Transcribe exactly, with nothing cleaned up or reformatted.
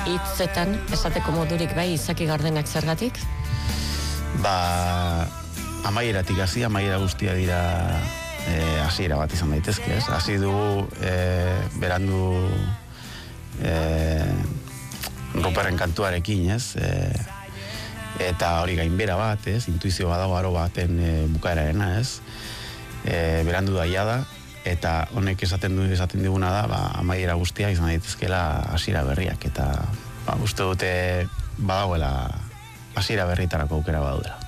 hitzetan esateko modurik bai Izaki Gardenak zergatik? Ba, amaieratik hasi, amaiera guztia dira hasiera bat izan daitezke, ez? Hasi dugu e, berandu e, Ruperren kantuarekin, ez? E, eta hori gainbera bat, ez? Intuizio badago aro baten e, bukaerarena, ez? E, berandu daia da, eta honek esaten du esaten diguna da, ba, amaiera guztia izan daitezkela hasiera berriak, eta ba, uste dute badagoela hasiera berritarako aukera badura.